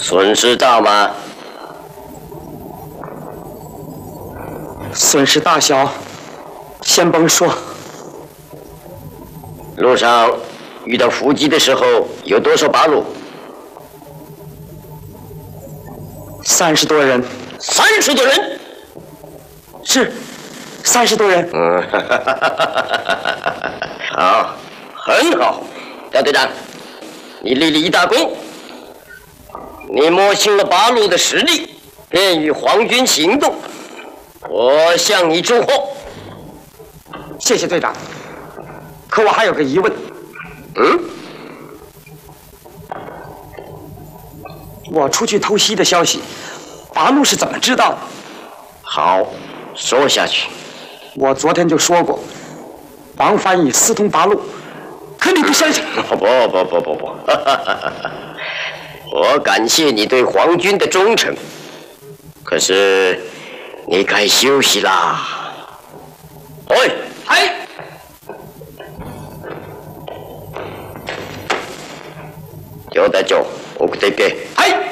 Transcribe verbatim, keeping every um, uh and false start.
孙知道吗？ 损失大小，先甭说。 路上遇到伏击的时候，有多少八路？ 三十多人。 三十多人？ 是，三十多人。 嗯，好，很好，大队长，你立了一大功，你摸清了八路的实力，便与皇军行动。我向你祝贺。 谢谢队长。可我还有个疑问。 嗯？ 我出去偷袭的消息，八路是怎么知道的？ 好，说下去。 我昨天就说过，王翻译私通八路，可你不相信？ 不不不不不，我感谢你对皇军的忠诚，可是你该休息啦。喂， 嗨！ 叫大家送っていけ。 はい。